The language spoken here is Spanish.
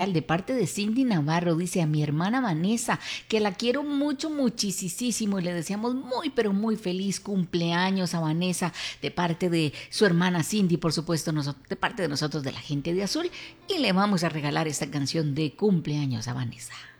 especial de parte de Cindy Navarro. Dice a mi hermana Vanessa, que la quiero mucho, muchísimo, y le deseamos muy, pero muy feliz cumpleaños a Vanessa de parte de su hermana Cindy, por supuesto, de parte de nosotros, de la gente de Azul, y le vamos a regalar esta canción de cumpleaños a Vanessa.